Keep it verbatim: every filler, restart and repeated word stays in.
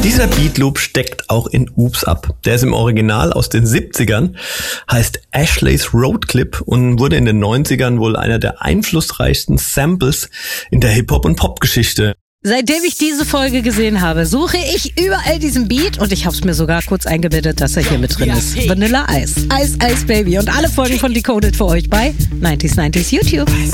Dieser Beatloop steckt auch in Oops ab. Der ist im Original aus den siebzigern, heißt Ashley's Road Clip und wurde in den neunzigern wohl einer der einflussreichsten Samples in der Hip-Hop- und Pop-Geschichte. Seitdem ich diese Folge gesehen habe, suche ich überall diesen Beat und ich habe es mir sogar kurz eingebildet, dass er hier mit drin ist. Vanilla Ice, Ice Ice Baby und alle Folgen von Decoded für euch bei neunzig neunzig YouTube.